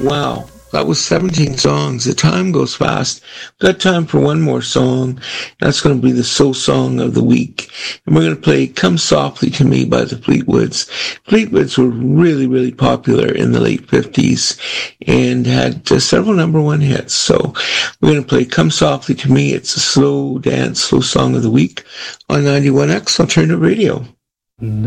Wow, that was 17 songs. The time goes fast. We've got time for one more song. That's going to be the Soul Song of the Week. And we're going to play Come Softly to Me by the Fleetwoods. Fleetwoods were really, really popular in the late 50s and had several number one hits. So we're going to play Come Softly to Me. It's a slow dance, slow song of the week on 91X Alternative Radio.